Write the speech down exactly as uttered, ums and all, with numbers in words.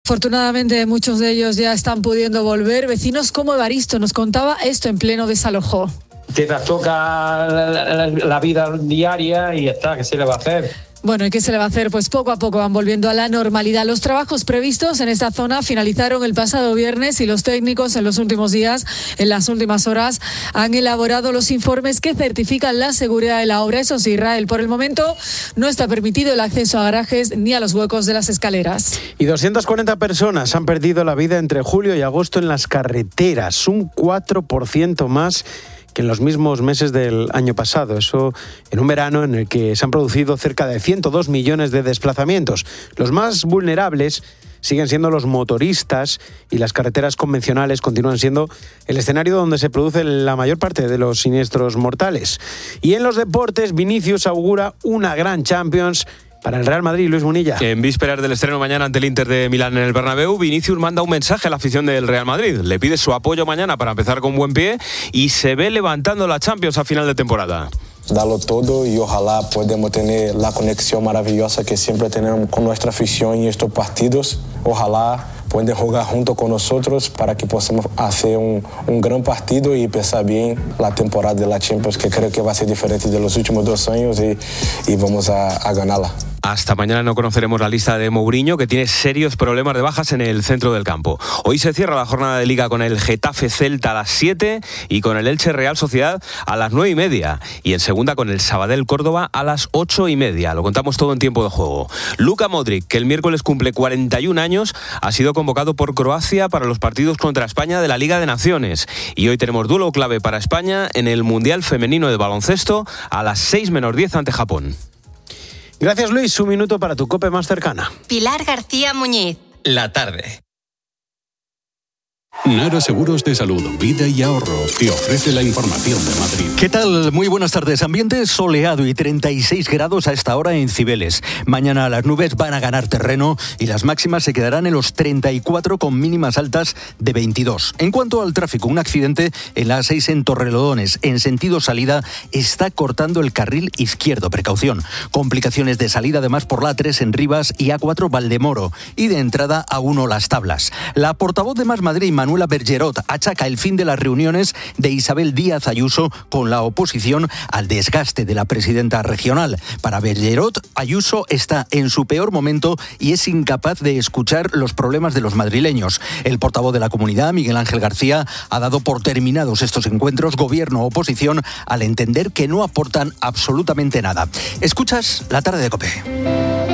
Afortunadamente muchos de ellos ya están pudiendo volver. Vecinos como Evaristo nos contaba esto en pleno desalojo. Te trastoca la, la, la vida diaria y ya está, ¿qué se le va a hacer? Bueno, ¿y qué se le va a hacer? Pues poco a poco van volviendo a la normalidad. Los trabajos previstos en esta zona finalizaron el pasado viernes y los técnicos en los últimos días, en las últimas horas, han elaborado los informes que certifican la seguridad de la obra. Eso sí, Israel, por el momento no está permitido el acceso a garajes ni a los huecos de las escaleras. Y doscientas cuarenta personas han perdido la vida entre julio y agosto en las carreteras, un cuatro por ciento más que en los mismos meses del año pasado. Eso en un verano en el que se han producido cerca de ciento dos millones de desplazamientos. Los más vulnerables siguen siendo los motoristas y las carreteras convencionales continúan siendo el escenario donde se produce la mayor parte de los siniestros mortales. Y en los deportes, Vinicius augura una gran Champions para el Real Madrid. Luis Munilla. En vísperas del estreno mañana ante el Inter de Milán en el Bernabéu, Vinicius manda un mensaje a la afición del Real Madrid. Le pide su apoyo mañana para empezar con buen pie y se ve levantando la Champions a final de temporada. Darlo todo y ojalá podamos tener la conexión maravillosa que siempre tenemos con nuestra afición en estos partidos. Ojalá pueden jugar junto con nosotros para que podamos hacer un, un gran partido y empezar bien la temporada de la Champions, que creo que va a ser diferente de los últimos dos años y, y vamos a, a ganarla. Hasta mañana no conoceremos la lista de Mourinho, que tiene serios problemas de bajas en el centro del campo. Hoy se cierra la jornada de Liga con el Getafe Celta a las siete y con el Elche Real Sociedad a las nueve y media. Y en segunda con el Sabadell Córdoba a las ocho y media. Lo contamos todo en tiempo de juego. Luka Modric, que el miércoles cumple cuarenta y un años, ha sido convocado por Croacia para los partidos contra España de la Liga de Naciones. Y hoy tenemos duelo clave para España en el Mundial Femenino de Baloncesto a las seis menos diez ante Japón. Gracias, Luis. Un minuto para tu COPE más cercana. Pilar García Muñiz. La tarde. Nara Seguros de Salud, Vida y Ahorro te ofrece la información de Madrid. ¿Qué tal? Muy buenas tardes. Ambiente soleado y treinta y seis grados a esta hora en Cibeles. Mañana las nubes van a ganar terreno y las máximas se quedarán en los treinta y cuatro con mínimas altas de veintidós. En cuanto al tráfico, un accidente en la A seis en Torrelodones, en sentido salida, está cortando el carril izquierdo. Precaución. Complicaciones de salida además por la A tres en Rivas y A cuatro Valdemoro y de entrada A uno Las Tablas. La portavoz de Más Madrid, Manuela Bergerot, achaca el fin de las reuniones de Isabel Díaz Ayuso con la oposición al desgaste de la presidenta regional. Para Bergerot, Ayuso está en su peor momento y es incapaz de escuchar los problemas de los madrileños. El portavoz de la comunidad, Miguel Ángel García, ha dado por terminados estos encuentros gobierno-oposición al entender que no aportan absolutamente nada. Escuchas La Tarde de COPE.